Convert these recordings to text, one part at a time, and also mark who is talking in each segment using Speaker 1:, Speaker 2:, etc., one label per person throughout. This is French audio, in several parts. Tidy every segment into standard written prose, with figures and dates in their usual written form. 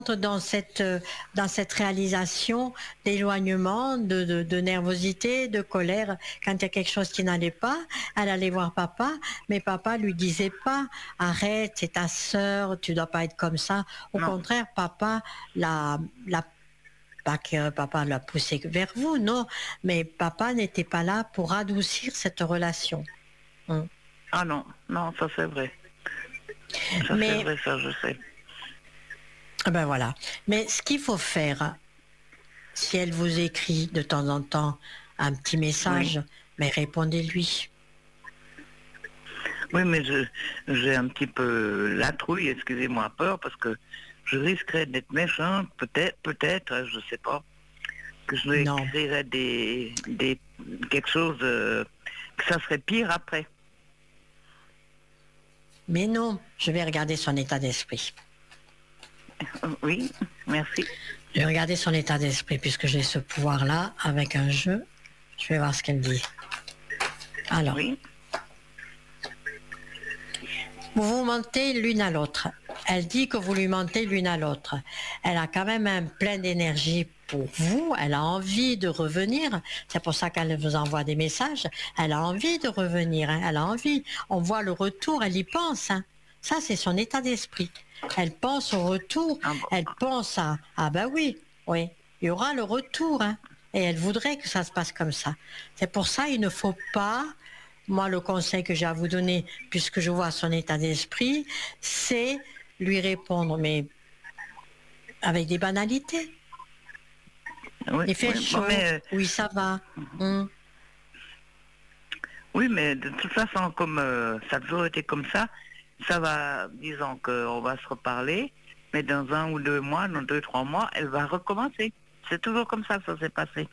Speaker 1: dans cette réalisation d'éloignement, de nervosité, de colère. Quand il y a quelque chose qui n'allait pas, elle allait voir papa, mais papa lui disait pas arrête, c'est ta sœur, tu dois pas être comme ça. Au
Speaker 2: Non.
Speaker 1: contraire, papa la pas que papa l'a poussé vers vous, non, mais papa n'était pas là pour adoucir cette relation. Hum.
Speaker 2: Ah non, non, ça c'est vrai. Ça c'est
Speaker 1: Mais
Speaker 2: vrai, ça je sais.
Speaker 1: ben voilà. Mais ce qu'il faut faire, si elle vous écrit de temps en temps un petit message,
Speaker 2: Oui.
Speaker 1: mais répondez-lui.
Speaker 2: Oui, mais j'ai un petit peu la trouille, excusez-moi, peur, parce que je risquerais d'être méchante, peut-être, je sais pas, que je lui
Speaker 1: Non,
Speaker 2: écrirais quelque chose, que ça serait pire après.
Speaker 1: mais non, je vais regarder son état d'esprit.
Speaker 2: Oui, merci.
Speaker 1: Je vais regarder son état d'esprit puisque j'ai ce pouvoir-là avec un jeu. Je vais voir ce qu'elle dit. Alors,
Speaker 2: Oui,
Speaker 1: vous vous mentez l'une à l'autre. Elle dit que vous lui mentez l'une à l'autre. Elle a quand même un plein d'énergie pour vous. Elle a envie de revenir. C'est pour ça qu'elle vous envoie des messages. Elle a envie de revenir. Hein. Elle a envie. On voit le retour. Elle y pense. Hein. Ça, c'est son état d'esprit. Elle pense au retour.
Speaker 2: ah bon,
Speaker 1: Elle pense à ah ben oui, oui, il y aura le retour. Hein. Et elle voudrait que ça se passe comme ça. C'est pour ça il ne faut pas. Moi, le conseil que j'ai à vous donner, puisque je vois son état d'esprit, c'est lui répondre, mais avec des banalités.
Speaker 2: oui,
Speaker 1: Il fait
Speaker 2: oui, bon,
Speaker 1: chaud,
Speaker 2: mais,
Speaker 1: oui, ça va. Hum.
Speaker 2: oui, mais de toute façon, comme ça a toujours été comme ça va, disons qu'on va se reparler, mais dans 1 ou 2 mois, dans 2, 3 mois, elle va recommencer. C'est toujours comme ça s'est passé.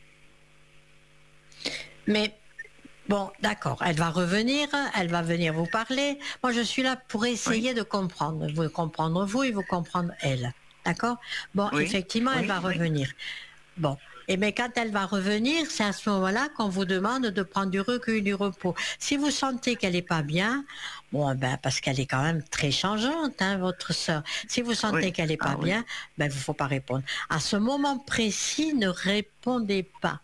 Speaker 1: Mais bon, d'accord, elle va revenir, elle va venir vous parler. Moi, je suis là pour
Speaker 2: Oui,
Speaker 1: essayer de comprendre. Vous comprendre vous et vous comprendre elle. D'accord. Bon,
Speaker 2: oui,
Speaker 1: effectivement, elle
Speaker 2: oui,
Speaker 1: va
Speaker 2: oui.
Speaker 1: revenir. Bon. Et bien, quand elle va revenir, c'est à ce moment-là qu'on vous demande de prendre du recul, du repos. Si vous sentez qu'elle n'est pas bien, bon, ben, parce qu'elle est quand même très changeante, hein, votre sœur. Si vous sentez
Speaker 2: Oui,
Speaker 1: qu'elle n'est pas
Speaker 2: ah oui.
Speaker 1: bien, ben, il ne faut pas répondre. À ce moment précis, ne répondez pas.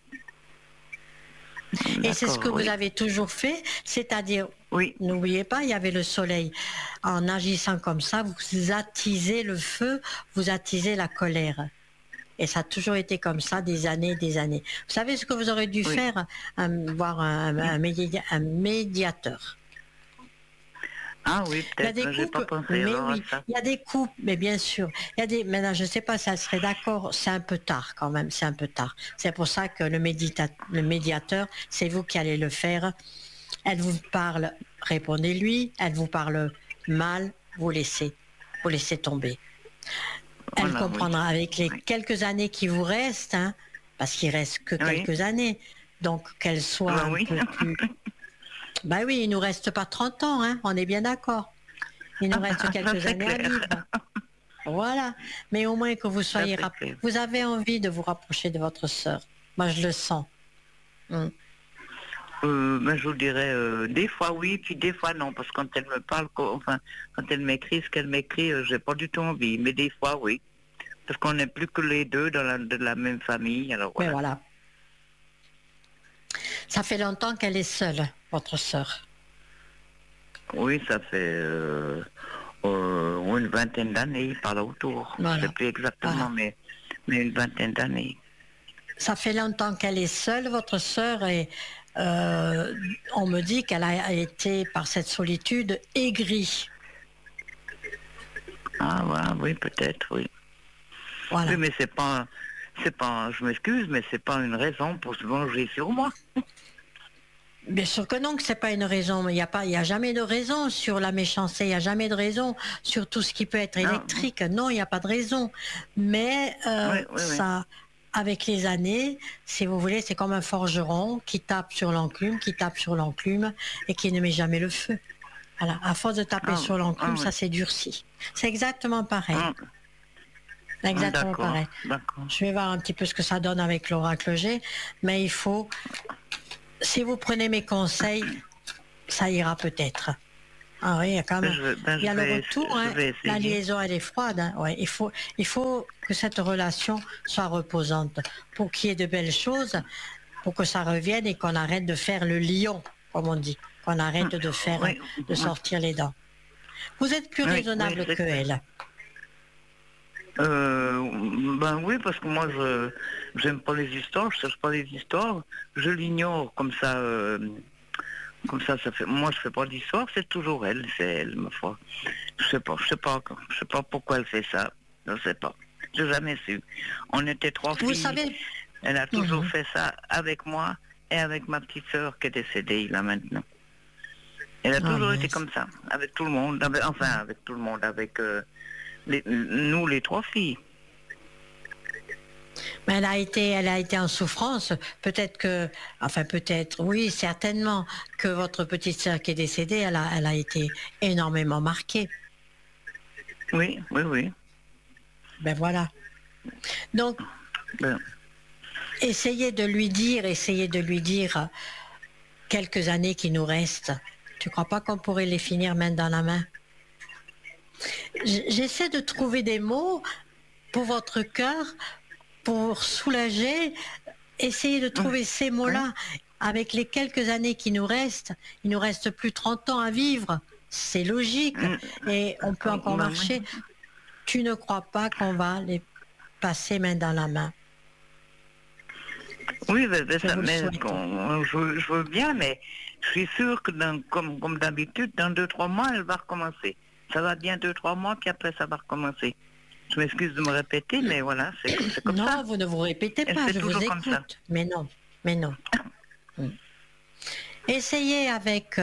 Speaker 1: Et c'est ce que
Speaker 2: D'accord,
Speaker 1: vous
Speaker 2: oui.
Speaker 1: avez toujours fait, c'est-à-dire,
Speaker 2: Oui,
Speaker 1: n'oubliez pas, il y avait le soleil. En agissant comme ça, vous attisez le feu, vous attisez la colère. Et ça a toujours été comme ça, des années, des années. Vous savez ce que vous aurez dû
Speaker 2: oui,
Speaker 1: faire? Voir
Speaker 2: oui.
Speaker 1: un médiateur.
Speaker 2: Ah oui,
Speaker 1: Il y a
Speaker 2: peut-être,
Speaker 1: des
Speaker 2: mais j'ai pas
Speaker 1: couples,
Speaker 2: pensé
Speaker 1: mais
Speaker 2: alors à
Speaker 1: oui,
Speaker 2: ça.
Speaker 1: il y a des couples, mais bien sûr. Il y a des, maintenant, je ne sais pas si elle serait d'accord, c'est un peu tard quand même, c'est un peu tard. C'est pour ça que le médiateur, c'est vous qui allez le faire. Elle vous parle, répondez-lui. Elle vous parle mal, vous laissez tomber. Elle
Speaker 2: Voilà, oui.
Speaker 1: comprendra avec les
Speaker 2: Oui,
Speaker 1: quelques années qui vous restent, hein, parce qu'il reste que
Speaker 2: oui,
Speaker 1: quelques années. Donc qu'elle soit
Speaker 2: ben
Speaker 1: un
Speaker 2: oui.
Speaker 1: peu plus. Ben oui, il nous reste pas 30 ans, hein, on est bien d'accord. Il nous reste
Speaker 2: Ça
Speaker 1: quelques
Speaker 2: c'est
Speaker 1: années à
Speaker 2: clair.
Speaker 1: vivre. Voilà. Mais au moins que vous
Speaker 2: Ça
Speaker 1: soyez.
Speaker 2: c'est clair.
Speaker 1: Vous avez envie de vous rapprocher de votre sœur. Moi, je le sens. Mm.
Speaker 2: Ben, je vous dirais, des fois oui, puis des fois non, parce que quand elle me parle, enfin, quand elle m'écrit ce qu'elle m'écrit, j'ai pas du tout envie, mais des fois oui, parce qu'on n'est plus que les deux de la même famille, alors
Speaker 1: Mais
Speaker 2: voilà.
Speaker 1: voilà. Ça fait longtemps qu'elle est seule, votre sœur.
Speaker 2: Oui, ça fait une vingtaine d'années par là autour. Je sais
Speaker 1: Voilà.
Speaker 2: plus exactement,
Speaker 1: Voilà.
Speaker 2: mais une vingtaine d'années.
Speaker 1: Ça fait longtemps qu'elle est seule, votre sœur, et on me dit qu'elle a été, par cette solitude, aigrie.
Speaker 2: Ah voilà, oui, peut-être, oui. Oui,
Speaker 1: Voilà.
Speaker 2: mais c'est pas, je m'excuse, mais c'est pas une raison pour se venger sur moi.
Speaker 1: Bien sûr que non, que c'est pas une raison. Il y a jamais de raison sur la méchanceté. Il y a jamais de raison sur tout ce qui peut être
Speaker 2: Non,
Speaker 1: électrique. Non, il n'y a pas de raison. Mais
Speaker 2: oui, oui, oui.
Speaker 1: ça, avec les années, si vous voulez, c'est comme un forgeron qui tape sur l'enclume, qui tape sur l'enclume et qui ne met jamais le feu. Voilà. À force de taper
Speaker 2: Ah,
Speaker 1: sur
Speaker 2: ah
Speaker 1: l'enclume,
Speaker 2: oui.
Speaker 1: ça s'est durci. C'est exactement pareil. Exactement
Speaker 2: D'accord,
Speaker 1: pareil.
Speaker 2: d'accord.
Speaker 1: Je vais voir un petit peu ce que ça donne avec l'oracle G, mais il faut, si vous prenez mes conseils, ça ira peut-être. Ah oui, il y a quand même. Il y a le
Speaker 2: Je
Speaker 1: retour, hein.
Speaker 2: vais
Speaker 1: La
Speaker 2: essayer.
Speaker 1: liaison, elle est froide, hein. Ouais, il faut que cette relation soit reposante pour qu'il y ait de belles choses, pour que ça revienne et qu'on arrête de faire le lion, comme on dit, qu'on arrête de faire,
Speaker 2: Oui,
Speaker 1: de
Speaker 2: oui,
Speaker 1: sortir les dents. Vous êtes plus
Speaker 2: oui, oui,
Speaker 1: raisonnable
Speaker 2: c'est
Speaker 1: que
Speaker 2: clair.
Speaker 1: elle.
Speaker 2: Ben oui, parce que moi, je j'aime pas les histoires, je cherche pas les histoires, je l'ignore comme ça fait. Moi, je fais pas d'histoire, c'est toujours elle, c'est elle, ma foi. Je sais pas pourquoi elle fait ça, je sais pas. J'ai jamais su. On était trois
Speaker 1: Vous
Speaker 2: filles,
Speaker 1: savez.
Speaker 2: elle a toujours
Speaker 1: Mhm.
Speaker 2: fait ça avec moi et avec ma petite sœur qui est décédée là maintenant. Elle a
Speaker 1: Ah
Speaker 2: toujours été
Speaker 1: mince.
Speaker 2: comme ça, avec tout le monde, enfin avec tout le monde, avec nous les trois filles.
Speaker 1: Mais elle a été en souffrance. Peut-être que, enfin peut-être, oui, certainement que votre petite sœur qui est décédée, elle a été énormément marquée.
Speaker 2: Oui, oui, oui.
Speaker 1: Ben voilà. Donc,
Speaker 2: Ben,
Speaker 1: essayez de lui dire quelques années qui nous restent. Tu crois pas qu'on pourrait les finir main dans la main? J'essaie de trouver des mots pour votre cœur, pour soulager. Essayez de trouver ces
Speaker 2: oui.
Speaker 1: mots-là. Avec les quelques années qui nous restent, il nous reste plus 30 ans à vivre. C'est logique.
Speaker 2: Mm,
Speaker 1: Et on peut encore
Speaker 2: ben oui.
Speaker 1: marcher. Tu ne crois pas qu'on va les passer main dans la main?
Speaker 2: Oui,
Speaker 1: Je vous le
Speaker 2: mais
Speaker 1: souhaite.
Speaker 2: je veux bien, mais je suis sûr que comme d'habitude, dans 2, 3 mois, elle va recommencer. Ça va bien 2, 3 mois, puis après ça va recommencer. Je m'excuse de me répéter, mais voilà, c'est comme ça.
Speaker 1: Non, vous ne vous répétez
Speaker 2: Elle
Speaker 1: pas,
Speaker 2: fait
Speaker 1: je vous
Speaker 2: toujours comme ça.
Speaker 1: écoute. Mais non, mais non. Essayez avec.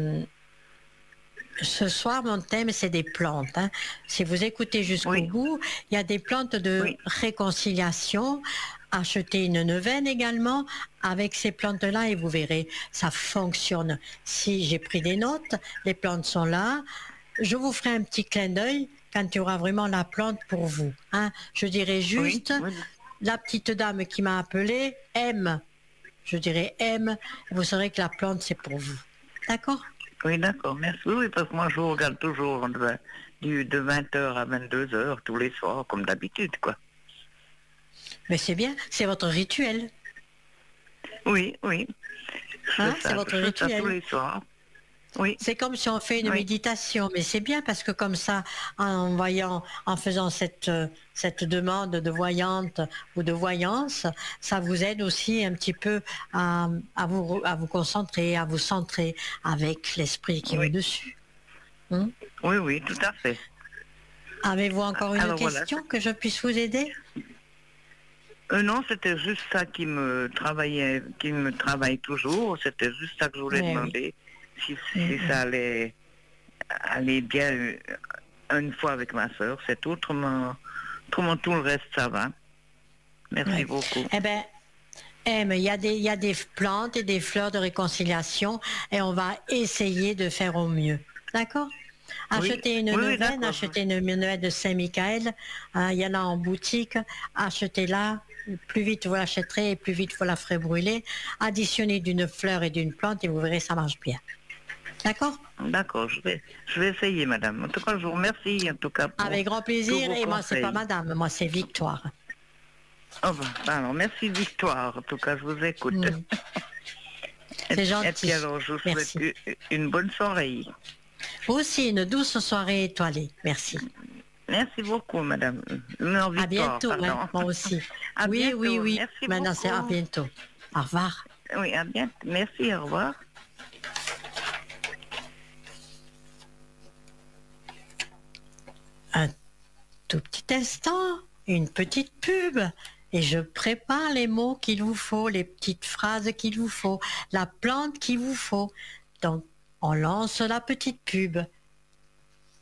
Speaker 1: Ce soir, mon thème, c'est des plantes, hein. Si vous écoutez jusqu'au
Speaker 2: Oui,
Speaker 1: bout, il y a des plantes de
Speaker 2: oui,
Speaker 1: réconciliation. Achetez une neuvaine également avec ces plantes-là et vous verrez, ça fonctionne. Si j'ai pris des notes, les plantes sont là. Je vous ferai un petit clin d'œil quand il y aura vraiment la plante pour vous, hein. Je dirais
Speaker 2: oui,
Speaker 1: juste,
Speaker 2: oui.
Speaker 1: la petite dame qui m'a appelé aime. Je dirais aime. Vous saurez que la plante, c'est pour vous. D'accord?
Speaker 2: Oui, d'accord, merci. Oui, oui, parce que moi, je vous regarde toujours de 20 h à 22 h tous les soirs, comme d'habitude, quoi.
Speaker 1: Mais c'est bien, c'est votre rituel,
Speaker 2: Oui, oui.
Speaker 1: hein, c'est votre
Speaker 2: Je fais ça tous
Speaker 1: rituel.
Speaker 2: les soirs. Oui,
Speaker 1: C'est comme si on fait une
Speaker 2: oui,
Speaker 1: méditation, mais c'est bien parce que comme ça, en faisant cette demande de voyante ou de voyance, ça vous aide aussi un petit peu à vous concentrer, à vous centrer avec l'esprit qui est
Speaker 2: oui,
Speaker 1: au-dessus. Hein.
Speaker 2: oui, oui, tout à fait.
Speaker 1: Avez-vous encore une
Speaker 2: Alors voilà.
Speaker 1: question que je puisse vous aider?
Speaker 2: Non, c'était juste ça qui me travaille toujours. C'était juste ça que je voulais
Speaker 1: Oui, oui.
Speaker 2: demander. Si ça
Speaker 1: Mm.
Speaker 2: allait bien une fois avec ma soeur. C'est tout. Autrement, tout le reste, ça va. Merci
Speaker 1: Ouais.
Speaker 2: beaucoup.
Speaker 1: Eh ben, mais il y a des plantes et des fleurs de réconciliation et on va essayer de faire au mieux. D'accord?
Speaker 2: Oui,
Speaker 1: Achetez une
Speaker 2: oui, oui,
Speaker 1: neuvaine,
Speaker 2: d'accord.
Speaker 1: achetez une neuvaine de Saint-Michael. Hein, il y en a en boutique. Achetez-la. Plus vite vous l'achèterez et plus vite vous la ferez brûler. Additionnez d'une fleur et d'une plante et vous verrez, ça marche bien. D'accord?
Speaker 2: D'accord, je vais essayer, madame. En tout cas, je vous remercie, en tout cas, pour
Speaker 1: Avec grand
Speaker 2: tous
Speaker 1: plaisir.
Speaker 2: vos
Speaker 1: Et moi, c'est pas
Speaker 2: conseils.
Speaker 1: madame, moi, c'est Victoire.
Speaker 2: Oh, alors, merci, Victoire. En tout cas, je vous écoute.
Speaker 1: Mm.
Speaker 2: Et,
Speaker 1: C'est
Speaker 2: et puis,
Speaker 1: gentil.
Speaker 2: alors, je vous souhaite
Speaker 1: Merci.
Speaker 2: une bonne soirée.
Speaker 1: Vous aussi, une douce soirée étoilée. Merci.
Speaker 2: Merci beaucoup, madame. Non,
Speaker 1: À
Speaker 2: Victoire,
Speaker 1: bientôt, hein,
Speaker 2: pardon.
Speaker 1: moi aussi.
Speaker 2: À
Speaker 1: Oui, oui,
Speaker 2: bientôt.
Speaker 1: oui.
Speaker 2: Merci
Speaker 1: Maintenant, c'est à
Speaker 2: beaucoup.
Speaker 1: bientôt. Au revoir.
Speaker 2: Oui, à bientôt. Merci, au revoir.
Speaker 1: Un tout petit instant, une petite pub. Et je prépare les mots qu'il vous faut, les petites phrases qu'il vous faut, la plante qu'il vous faut. Donc, on lance la petite pub.